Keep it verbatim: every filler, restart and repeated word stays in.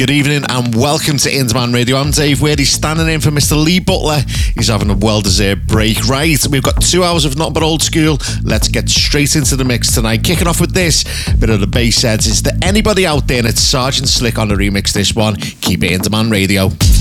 Good evening and welcome to Indie Radio. I'm Dave Wade. He's standing in for Mister Lee Butler. He's having a well-deserved break. Right, we've got two hours of nothing but old school. Let's get straight into the mix tonight. Kicking off with this bit of the bass heads. Is there anybody out there? And it's Sergeant Slick on the remix. This one. Keep it Indie Radio.